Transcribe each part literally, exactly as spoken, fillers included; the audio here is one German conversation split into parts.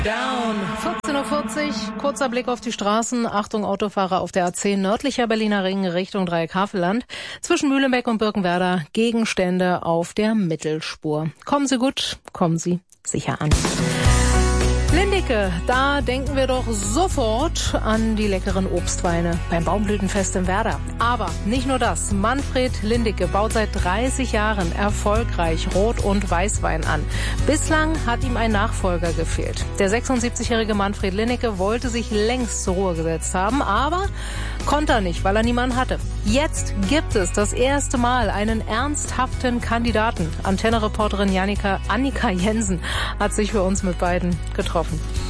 Down. vierzehn Uhr vierzig, kurzer Blick auf die Straßen. Achtung, Autofahrer auf der A zehn nördlicher Berliner Ring Richtung Dreieck-Havelland. Zwischen Mühlenbeck und Birkenwerder Gegenstände auf der Mittelspur. Kommen Sie gut, kommen Sie sicher an. Lindicke, da denken wir doch sofort an die leckeren Obstweine beim Baumblütenfest in Werder. Aber nicht nur das. Manfred Lindicke baut seit dreißig Jahren erfolgreich Rot- und Weißwein an. Bislang hat ihm ein Nachfolger gefehlt. Der sechsundsiebzigjährige Manfred Lindicke wollte sich längst zur Ruhe gesetzt haben, aber konnte er nicht, weil er niemanden hatte. Jetzt gibt es das erste Mal einen ernsthaften Kandidaten. Antenne-Reporterin Janika, Annika Jensen hat sich für uns mit beiden getroffen.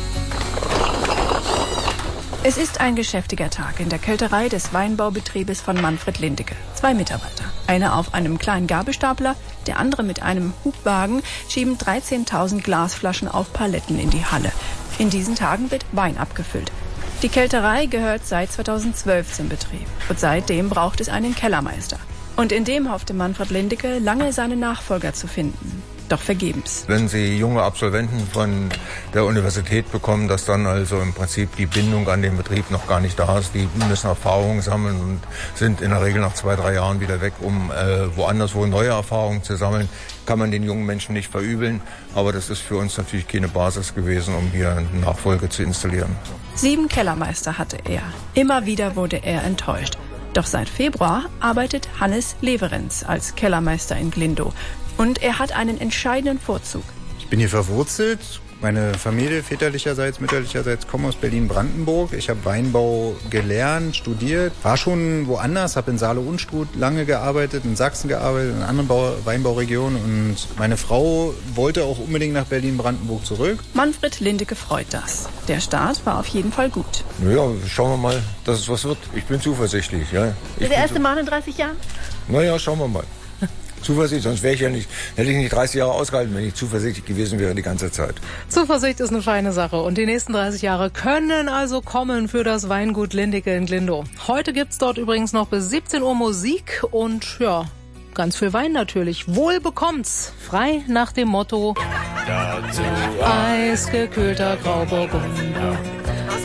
Es ist ein geschäftiger Tag in der Kälterei des Weinbaubetriebes von Manfred Lindicke. Zwei Mitarbeiter, einer auf einem kleinen Gabelstapler, der andere mit einem Hubwagen, schieben dreizehntausend Glasflaschen auf Paletten in die Halle. In diesen Tagen wird Wein abgefüllt. Die Kälterei gehört seit zweitausendzwölf zum Betrieb und seitdem braucht es einen Kellermeister. Und in dem hoffte Manfred Lindicke, lange seine Nachfolger zu finden. Doch vergebens. Wenn Sie junge Absolventen von der Universität bekommen, dass dann also im Prinzip die Bindung an den Betrieb noch gar nicht da ist. Die müssen Erfahrungen sammeln und sind in der Regel nach zwei, drei Jahren wieder weg, um äh, woanders wo neue Erfahrungen zu sammeln. Kann man den jungen Menschen nicht verübeln, aber das ist für uns natürlich keine Basis gewesen, um hier eine Nachfolge zu installieren. Sieben Kellermeister hatte er. Immer wieder wurde er enttäuscht. Doch seit Februar arbeitet Hannes Leverenz als Kellermeister in Glindow. Und er hat einen entscheidenden Vorzug. Ich bin hier verwurzelt. Meine Familie väterlicherseits, mütterlicherseits kommen aus Berlin-Brandenburg. Ich habe Weinbau gelernt, studiert, war schon woanders, habe in Saale-Unstrut lange gearbeitet, in Sachsen gearbeitet, in anderen Bau- Weinbauregionen. Und meine Frau wollte auch unbedingt nach Berlin-Brandenburg zurück. Manfred Lindicke freut das. Der Start war auf jeden Fall gut. Naja, schauen wir mal, dass es was wird. Ich bin zuversichtlich. Ja. Ich Der erste Mal in dreißig Jahren? Naja, schauen wir mal. Zuversicht, sonst wäre ich ja nicht, hätte ich nicht dreißig Jahre ausgehalten, wenn ich zuversichtlich gewesen wäre die ganze Zeit. Zuversicht ist eine feine Sache und die nächsten dreißig Jahre können also kommen für das Weingut Lindicke in Glindow. Heute gibt's dort übrigens noch bis siebzehn Uhr Musik und ja, ganz viel Wein natürlich. Wohl bekommt's. Frei nach dem Motto Eisgekühlter Grauburgunder.